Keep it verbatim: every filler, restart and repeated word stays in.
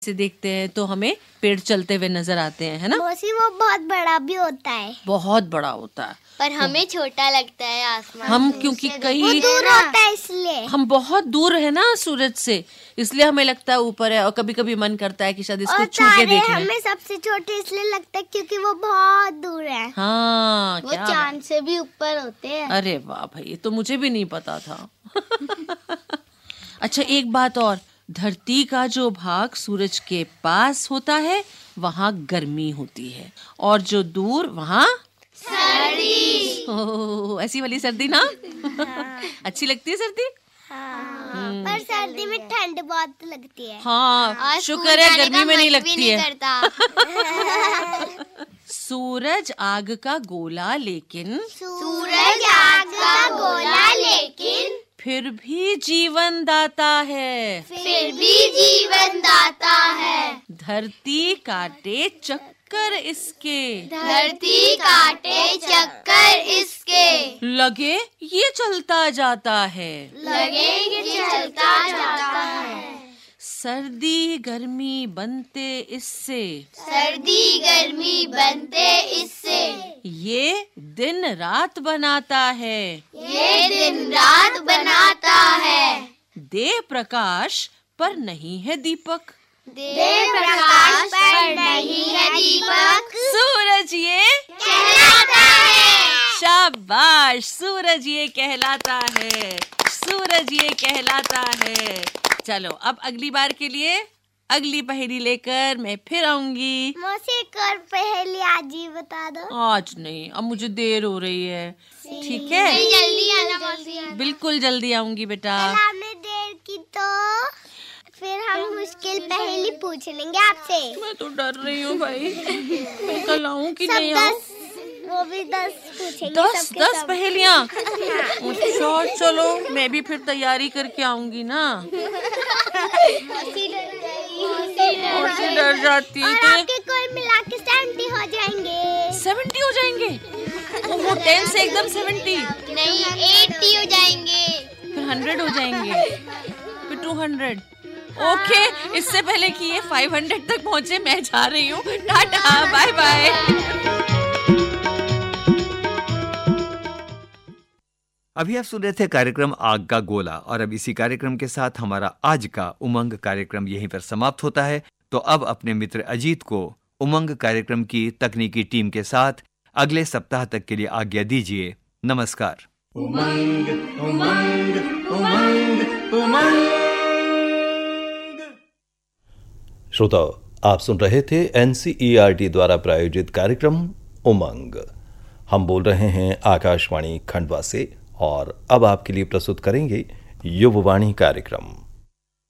से देखते हैं तो हमें पेड़ चलते हुए नजर आते हैं, है ना? मौसी वो बहुत बड़ा भी होता है, बहुत बड़ा होता है, पर हमें छोटा लगता है आसमान। हम क्योंकि कहीं वो दूर होता है इसलिए हम बहुत दूर है ना सूरज से, इसलिए हमें लगता है ऊपर है। और कभी कभी मन करता है कि शायद इसको और छू के देख लें। हमें सबसे छोटे इसलिए लगता है क्योंकि वो बहुत दूर है। हाँ, वो क्या चांद से भी ऊपर होते हैं। अरे वाह भाई, ये तो मुझे भी नहीं पता था। अच्छा, एक बात और, धरती का जो भाग सूरज के पास होता है वहाँ गर्मी होती है, और जो दूर वहाँ सर्दी। ओह, ऐसी वाली सर्दी ना? हाँ। अच्छी लगती है सर्दी? हाँ। पर सर्दी में ठंड बहुत लगती है। हाँ, शुक्र है गर्मी में नहीं लगती है। सूरज आग का गोला लेकिन सूरज आग का गोला लेकिन फिर भी जीवन दाता है, फिर भी जीवन दाता है। धरती काटे चक्कर इसके, धरती काटे चक्कर इसके, लगे ये चलता जाता है, लगे ये चलता जाता है। सर्दी गर्मी बनते इससे, सर्दी गर्मी बनते इससे, ये दिन रात बनाता है, ये दिन रात बनाता है। दे प्रकाश पर नहीं है दीपक, दे प्रकाश पर नहीं है दीपक, सूरज ये कहलाता है। शाबाश, सूरज ये कहलाता है, सूरज ये कहलाता है। चलो, अब अगली बार के लिए अगली पहेली लेकर मैं फिर आऊंगी। मौसी एक और पहेली आज ही बता दो। आज नहीं, अब मुझे देर हो रही है। ठीक है, जल्दी आना मौसी। बिल्कुल जल्दी आऊंगी बेटा। हमने देर की तो फिर हम मुश्किल पहेली पूछ लेंगे आपसे। मैं तो डर रही हूँ भाई, मैं कल आऊँ कि सब नहीं आऊँ? दस, वो भी दस पूछेंगे। दस सबके दस सब। पहेलियाँ? अच्छा, चलो मैं भी फिर तैयारी करके आऊंगी ना। मौसी डर जाती है और तो आपके कुल मिला के सेवेंटी हो जाएंगे। सेवेंटी हो जाएंगे? ओहो, टेन से एकदम सेवेंटी? नहीं, एट्टी हो जाएंगे। फिर हंड्रेड हो जाएंगे, फिर टू हंड्रेड। ओके, इससे पहले कि ये फाइव हंड्रेड तक पहुँचे मैं जा रही हूँ। Tata, bye bye. अभी आप सुन रहे थे कार्यक्रम आग का गोला, और अब इसी कार्यक्रम के साथ हमारा आज का उमंग कार्यक्रम यहीं पर समाप्त होता है। तो अब अपने मित्र अजीत को उमंग कार्यक्रम की तकनीकी टीम के साथ अगले सप्ताह तक के लिए आज्ञा दीजिए। नमस्कार। उमंग उमंग उमंग उमंग। श्रोताओ, आप सुन रहे थे एनसीईआरटी द्वारा प्रायोजित कार्यक्रम उमंग। हम बोल रहे हैं आकाशवाणी खंडवा से, और अब आपके लिए प्रस्तुत करेंगे युववाणी कार्यक्रम।